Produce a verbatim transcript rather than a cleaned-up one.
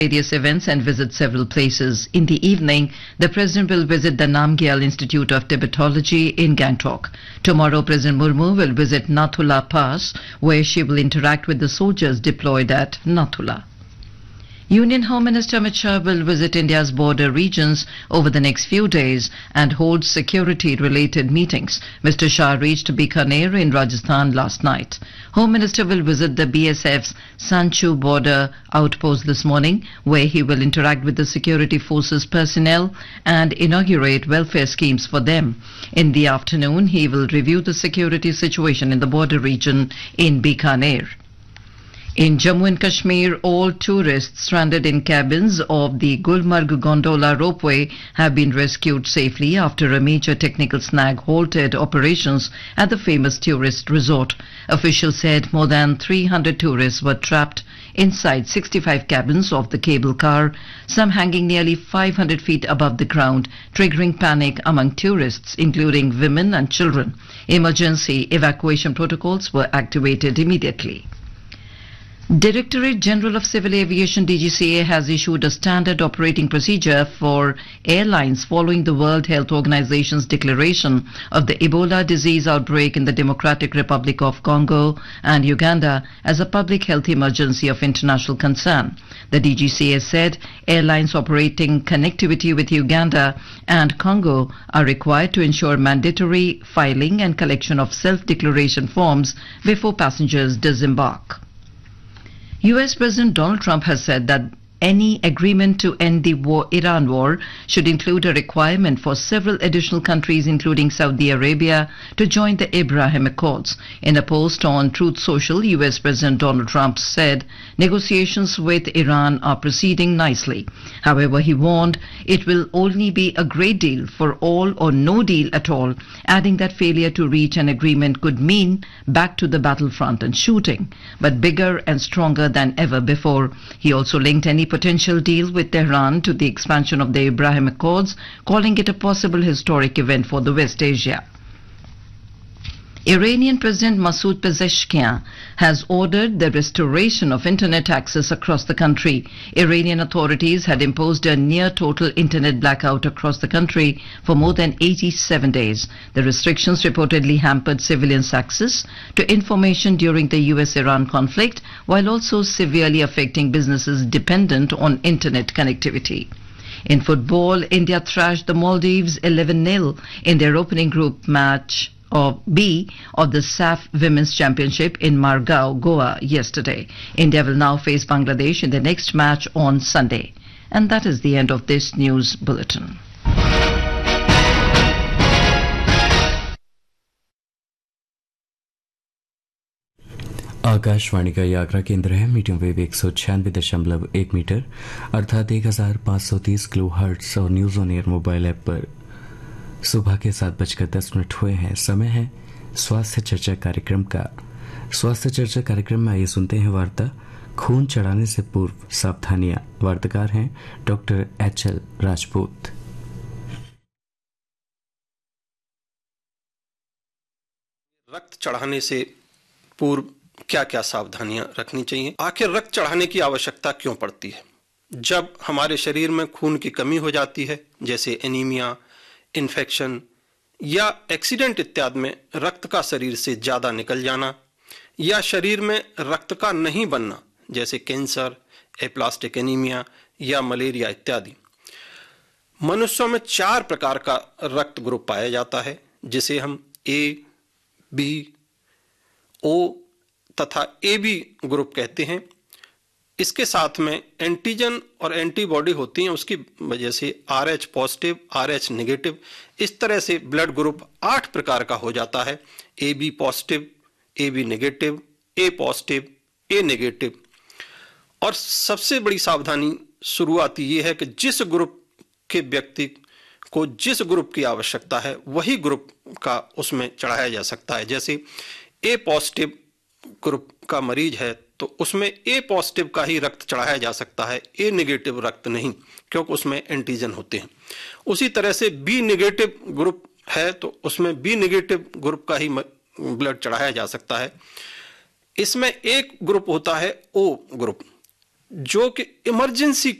various events and visit several places. In the evening, the President will visit the Namgyal Institute of Tibetology in Gangtok. Tomorrow, President Murmu will visit Nathula Pass, where she will interact with the soldiers deployed at Nathula. Union Home Minister Amit Shah will visit India's border regions over the next few days and hold security-related meetings. Mister Shah reached Bikaner in Rajasthan last night. Home Minister will visit the B S F's Sanchu border outpost this morning, where he will interact with the security forces personnel and inaugurate welfare schemes for them. In the afternoon, he will review the security situation in the border region in Bikaner. In Jammu and Kashmir, all tourists stranded in cabins of the Gulmarg Gondola ropeway have been rescued safely after a major technical snag halted operations at the famous tourist resort. Officials said more than three hundred tourists were trapped inside sixty-five cabins of the cable car, some hanging nearly five hundred feet above the ground, triggering panic among tourists, including women and children. Emergency evacuation protocols were activated immediately. Directorate General of Civil Aviation D G C A has issued a standard operating procedure for airlines following the World Health Organization's declaration of the Ebola disease outbreak in the Democratic Republic of Congo and Uganda as a public health emergency of international concern. The D G C A said airlines operating connectivity with Uganda and Congo are required to ensure mandatory filing and collection of self-declaration forms before passengers disembark. U S President Donald Trump has said that any agreement to end the war, Iran war should include a requirement for several additional countries, including Saudi Arabia, to join the Abraham Accords. In a post on Truth Social, U S President Donald Trump said negotiations with Iran are proceeding nicely. However, he warned it will only be a great deal for all or no deal at all, adding that failure to reach an agreement could mean back to the battlefront and shooting, but bigger and stronger than ever before. He also linked any potential deal with Tehran to the expansion of the Abraham Accords, calling it a possible historic event for the West Asia. Iranian President Masoud Pezeshkian has ordered the restoration of internet access across the country. Iranian authorities had imposed a near-total internet blackout across the country for more than eighty-seven days. The restrictions reportedly hampered civilians' access to information during the U S Iran conflict, while also severely affecting businesses dependent on internet connectivity. In football, India thrashed the Maldives eleven nil in their opening group match of B of the S A F Women's Championship in Margao, Goa yesterday. India will now face Bangladesh in the next match on Sunday. And that is the end of this news bulletin. Akashvani का ये आगरा केंद्र है। Medium wave एक सौ छियानवे दशमलव एक metre अर्थात एक हजार पाँच सौ तीस किलो हर्ट्ज और news on air mobile app पर सुबह के सात बजकर दस मिनट हुए हैं। समय है स्वास्थ्य चर्चा कार्यक्रम का। स्वास्थ्य चर्चा कार्यक्रम में आइए सुनते हैं वार्ता खून चढ़ाने से पूर्व सावधानियां। वार्ताकार हैं डॉक्टर एच एल राजपूत। रक्त चढ़ाने से पूर्व क्या क्या सावधानियां रखनी चाहिए? आखिर रक्त चढ़ाने की आवश्यकता क्यों पड़ती है? जब हमारे शरीर में खून की कमी हो जाती है, जैसे एनीमिया, इन्फेक्शन या एक्सीडेंट इत्यादि में रक्त का शरीर से ज्यादा निकल जाना, या शरीर में रक्त का नहीं बनना, जैसे कैंसर, एप्लास्टिक एनीमिया या मलेरिया इत्यादि। मनुष्यों में चार प्रकार का रक्त ग्रुप पाया जाता है, जिसे हम ए, बी, ओ तथा ए बी ग्रुप कहते हैं। इसके साथ में एंटीजन और एंटीबॉडी होती हैं, उसकी वजह से R H positive, R H negative, इस तरह से ब्लड ग्रुप आठ प्रकार का हो जाता है। A B positive, A B negative, A positive, A negative. और सबसे बड़ी सावधानी शुरुआती ये है कि जिस ग्रुप के व्यक्ति को जिस ग्रुप की आवश्यकता है वही ग्रुप का उसमें चढ़ाया जा सकता है। जैसे ए पॉजिटिव ग्रुप का मरीज है तो उसमें ए पॉजिटिव का ही रक्त चढ़ाया जा सकता है, ए नेगेटिव रक्त नहीं, क्योंकि उसमें एंटीजन होते हैं। उसी तरह से बी नेगेटिव ग्रुप है तो उसमें बी नेगेटिव ग्रुप का ही ब्लड चढ़ाया जा सकता है। इसमें एक ग्रुप होता है ओ ग्रुप, जो कि इमरजेंसी